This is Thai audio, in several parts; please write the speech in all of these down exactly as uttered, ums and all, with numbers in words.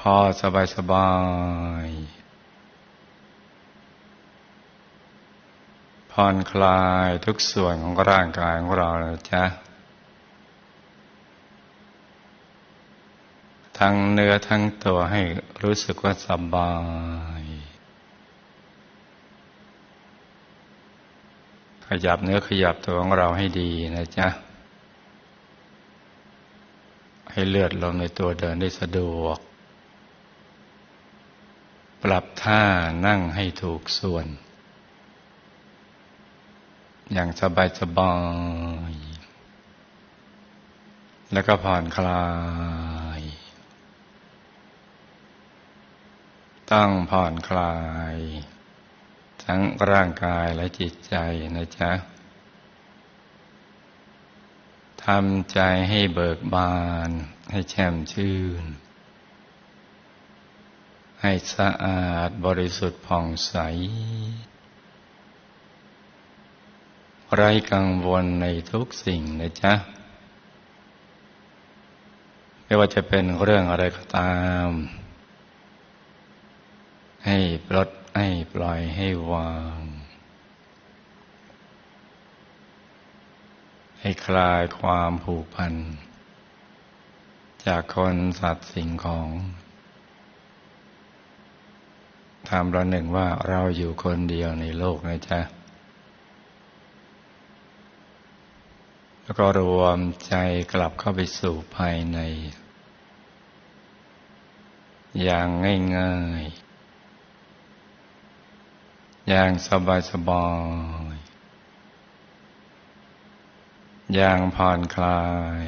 อสบายสบายผ่อนคลายทุกส่วนของร่างกายของเรานะจ๊ะทั้งเนื้อทั้งตัวให้รู้สึกว่าสบายขยับเนื้อขยับตัวของเราให้ดีนะจ๊ะให้เลือดลมในตัวเดินได้สะดวกปรับท่านั่งให้ถูกส่วนอย่างสบายสบายแล้วก็ผ่อนคลายต้องผ่อนคลายทั้งร่างกายและจิตใจนะจ๊ะทำใจให้เบิกบานให้แช่มชื่นให้สะอาดบริสุทธิ์ผ่องใสไร้กังวลในทุกสิ่งนะจ๊ะไม่ว่าจะเป็นเรื่องอะไรก็ตามให้ปลดให้ปล่อยให้วางให้คลายความผูกพันจากคนสัตว์สิ่งของทำประหนึ่งว่าเราอยู่คนเดียวในโลกนะจ๊ะแล้วก็รวมใจกลับเข้าไปสู่ภายในอย่างง่ายๆอย่างสบายๆอย่างผ่อนคลาย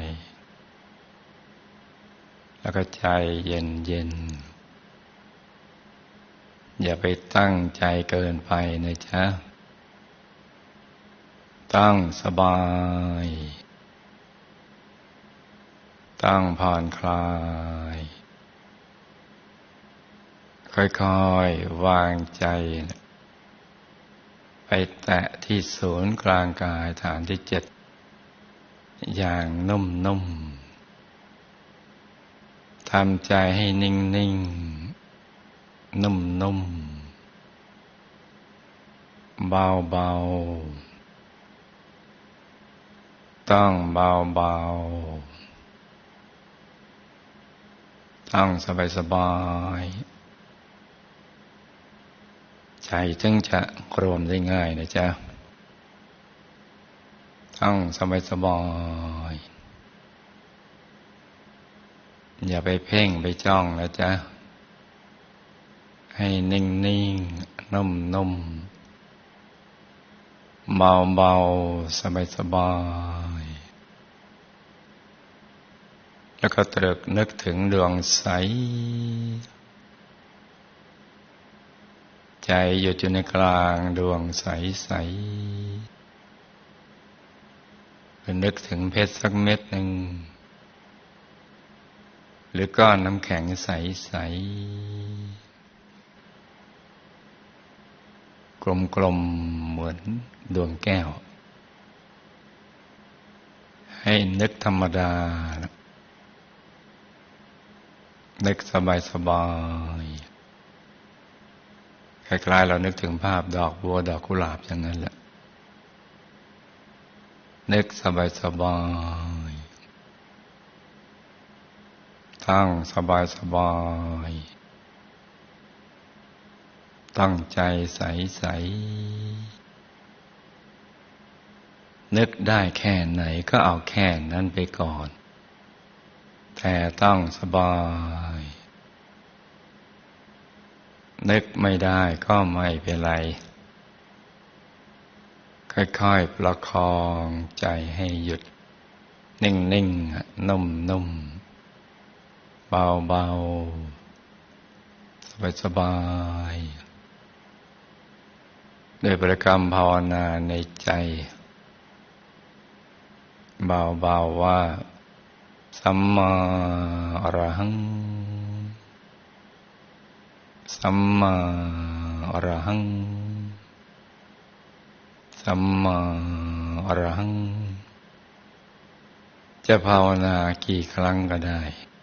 แล้วก็ใจเย็นๆอย่าไปตั้งใจเกินไปนะจ๊ะตั้งสบายตั้งผ่อนคลายค่อยๆวางใจไปแตะที่ศูนย์กลางกายฐานที่เจ็ดอย่างนุ่มๆทำใจให้นิ่งๆนุ่มๆเบาๆต้องเบาๆต้องสบายๆใจจึงจะรวมได้ง่ายนะจ๊ะต้องสบายๆอย่าไปเพ่งไปจ้องนะจ๊ะให้นิ่งๆนุ่มๆเบาๆสบายๆแล้วก็ตรึกนึกถึงดวงใสใจหยุดอยู่ในกลางดวงใสๆนึกถึงเพชรสักเม็ดหนึ่งหรือก้อนน้ำแข็งใสๆกลมๆเหมือนดวงแก้วให้นึกธรรมดานึกสบายๆคล้ายๆเรานึกถึงภาพดอกบัวดอกกุหลาบอย่างนั้นแหละนึกสบายๆตั้งสบายๆตั้งใจใสๆนึกได้แค่ไหนก็เอาแค่นั้นไปก่อนแต่ต้องสบายนึกไม่ได้ก็ไม่เป็นไรค่อยๆประคองใจให้หยุดนิ่งๆนุ่มๆเบาๆสบายๆด้วยบริกรรมภาวนาในใจเบาๆว่าสัมมาอรหังสัมมาอรหังสัมมาอรหังจะภาวนากี่ครั้งก็ได้